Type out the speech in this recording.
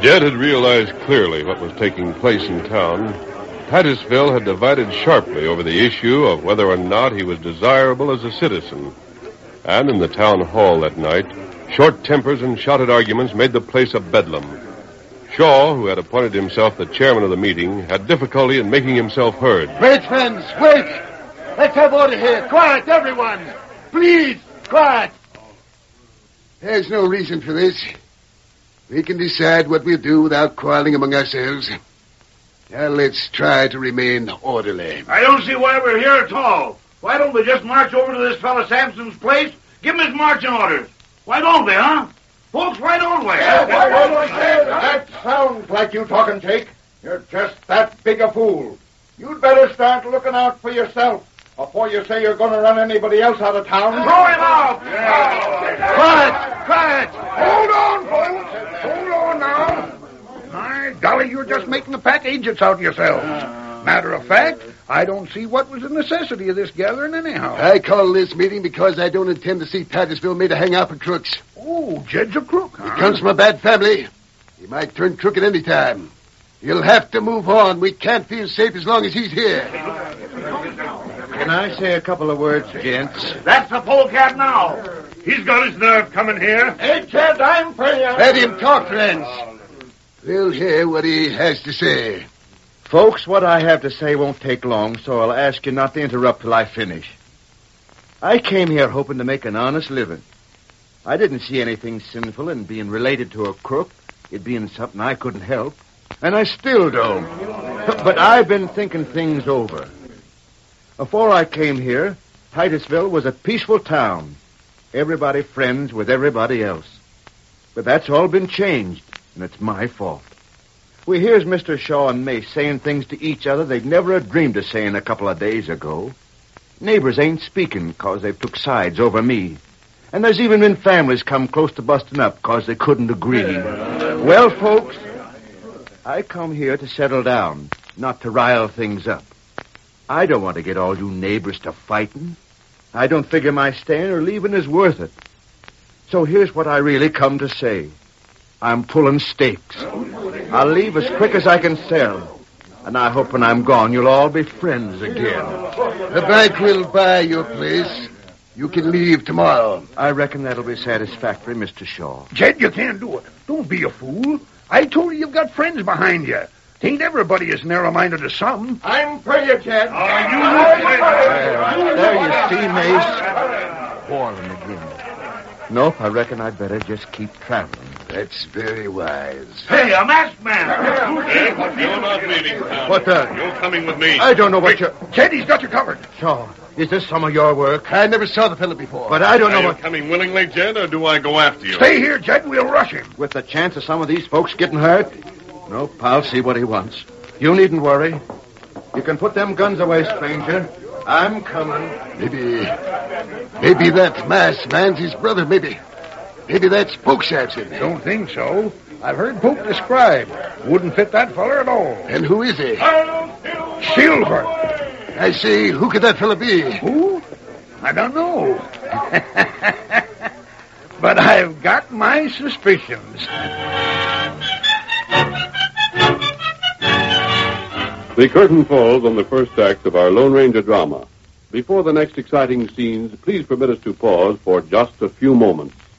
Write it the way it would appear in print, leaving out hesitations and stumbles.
Jed had realized clearly what was taking place in town. Titusville had divided sharply over the issue of whether or not he was desirable as a citizen. And in the town hall that night, short tempers and shouted arguments made the place a bedlam. Shaw, who had appointed himself the chairman of the meeting, had difficulty in making himself heard. Wait, friends, wait! Let's have order here. Quiet, everyone! Please, quiet! There's no reason for this. We can decide what we'll do without quarreling among ourselves. Now let's try to remain orderly. I don't see why we're here at all. Why don't we just march over to this fella Sampson's place, give him his marching orders? Why don't we, huh? Folks, why don't we? That sounds like you talking, Jake. You're just that big a fool. You'd better start looking out for yourself before you say you're going to run anybody else out of town. Throw him out! Quiet! Hold on, folks. Hold on now. My golly, you're just making a pack agents out of yourselves. Matter of fact, I don't see what was the necessity of this gathering anyhow. I call this meeting because I don't intend to see Titusville made a hangout for crooks. Oh, Jed's a crook, huh? He comes from a bad family. He might turn crook at any time. He'll have to move on. We can't feel safe as long as he's here. Can I say a couple of words, gents? That's the polecat now. He's got his nerve coming here. Hey, Jed, I'm for you. Let him talk, friends. We'll hear what he has to say. Folks, what I have to say won't take long, so I'll ask you not to interrupt till I finish. I came here hoping to make an honest living. I didn't see anything sinful in being related to a crook, it being something I couldn't help. And I still don't. But I've been thinking things over. Before I came here, Titusville was a peaceful town. Everybody friends with everybody else. But that's all been changed, and it's my fault. We hears Mr. Shaw and Mace saying things to each other they'd never have dreamed of saying a couple of days ago. Neighbors ain't speaking 'cause they've took sides over me. And there's even been families come close to busting up 'cause they couldn't agree. Well, folks, I come here to settle down, not to rile things up. I don't want to get all you neighbors to fighting. I don't figure my staying or leaving is worth it. So here's what I really come to say. I'm pulling stakes. I'll leave as quick as I can sell. And I hope when I'm gone, you'll all be friends again. The bank will buy your place. You can leave tomorrow. I reckon that'll be satisfactory, Mr. Shaw. Jed, you can't do it. Don't be a fool. I told you you've got friends behind you. Ain't everybody as narrow-minded as some. I'm for you, Jed. There you see, Mace. Quarreling again. Nope, I reckon I'd better just keep traveling. That's very wise. Hey, a masked man. You're not leaving town. What the? You're coming with me. I don't know what you're... Jed, he's got you covered. Shaw, is this some of your work? I never saw the fellow before. But I don't know Are you what... coming willingly, Jed, or do I go after you? Stay here, Jed. We'll rush him. With the chance of some of these folks getting hurt? Nope, I'll see what he wants. You needn't worry. You can put them guns away, stranger. I'm coming. Maybe that masked man's his brother, maybe. Maybe that's Poke Sampson. Don't think so. I've heard Poke described. Wouldn't fit that feller at all. And who is he? Silver. I say, who could that fella be? Who? I don't know. But I've got my suspicions. The curtain falls on the first act of our Lone Ranger drama. Before the next exciting scenes, please permit us to pause for just a few moments.